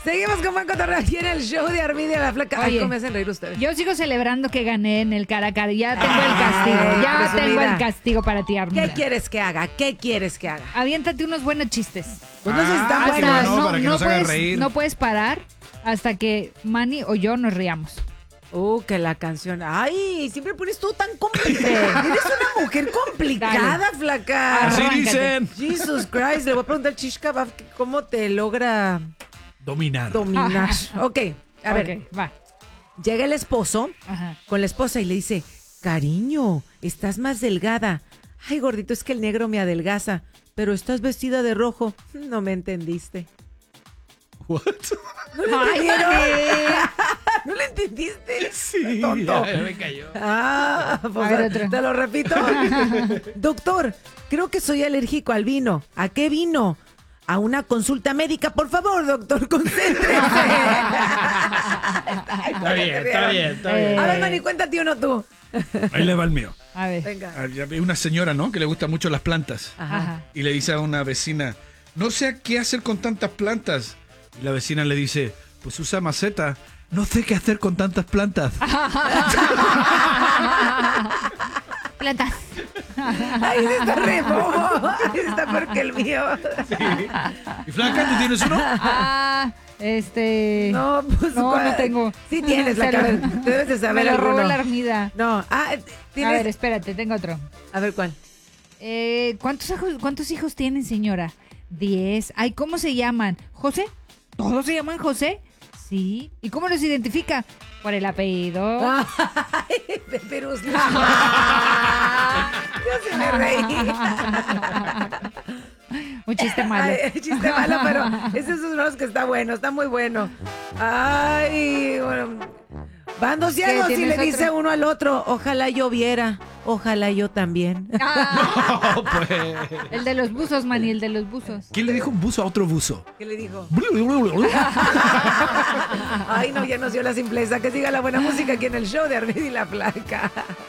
Seguimos con Buen Cotorreo aquí en el show de Arvidia la Flaca. Ay, Oye, ¿cómo me hacen reír ustedes? Yo sigo celebrando que gané en el cara a cara. Ya tengo el castigo. Ya presumida. tengo el castigo para ti, Armida. ¿Qué quieres que haga? ¿Qué quieres que haga? Aviéntate unos buenos chistes. Pues no sé si están qué buenos. bueno, para que nos hagan puedes, reír. no puedes parar hasta que Manny o yo nos riamos. Que la canción. Ay, siempre pones todo tan complicado. Eres una mujer complicada, Dale. Flaca. Así Arráncate. dicen. Jesus Christ, le voy a preguntar a Chishka Baf que cómo te logra Dominar. dominar. Ok, a ver. Ok, va. Llega el esposo Ajá. con la esposa y le dice, cariño, estás más delgada. Ay, gordito, es que el negro me adelgaza, pero estás vestida de rojo. No me entendiste. What? Ay, ¿No le entendiste? Sí, Tonto. ya me cayó. Pues, A ver, otro. te lo repito. Doctor, creo que soy alérgico al vino. ¿A qué vino? A una consulta médica, por favor, doctor, concéntrese. Está bien, está bien, está bien. A ver, Manny, cuéntate uno tú. Ahí le va el mío. A ver. Venga. Hay una señora, ¿no? Que le gustan mucho las plantas. Ajá. Y le dice a una vecina, no sé qué hacer con tantas plantas. Y la vecina le dice, pues usa maceta. No sé qué hacer con tantas plantas. Plantas. Ay, está re bobo. Está peor que el mío. ¿Y Flaca, tú tienes uno? No, pues. No, ¿cuál? no tengo. Sí tienes, la Se lo- cara. Te debes de saber Me lo robó alguno. la Armida. No. A ¿tienes? ver, espérate, tengo otro. A ver, ¿cuál? ¿Cuántos hijos tienen, señora? 10. Ay, ¿cómo se llaman? ¿José? ¿Todos se llaman José? Sí. ¿Y cómo los identifica? Por el apellido. Ay, pero yo se me reí. Un chiste malo. Ay, chiste malo, pero ese es uno de los que está bueno, está muy bueno. Ay, bueno. Van dos ciegos y ¿Tienes le dice otro? uno al otro, ojalá yo viera, ojalá yo también. No, pues. El de los buzos, Manny, el de los buzos. ¿Quién le dijo un buzo a otro buzo? ¿Qué le dijo? Ay, no, ya nos dio la simpleza. Que siga la buena música aquí en el show de Arvidia y la Flaca.